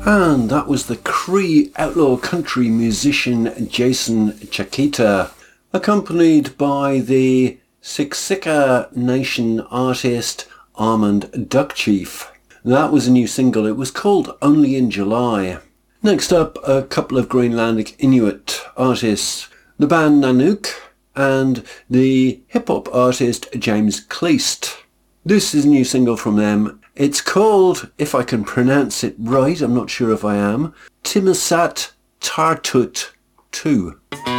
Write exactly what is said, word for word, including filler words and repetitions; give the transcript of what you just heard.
And that was the Cree outlaw country musician Jason Chiquita, accompanied by the Siksika Nation artist Armand Duckchief. That was a new single. It was called Only in July. Next up, a couple of Greenlandic Inuit artists, the band Nanook and the hip-hop artist James Kleist. This is a new single from them. It's called, if I can pronounce it right, I'm not sure if I am, Timisat Tartut two.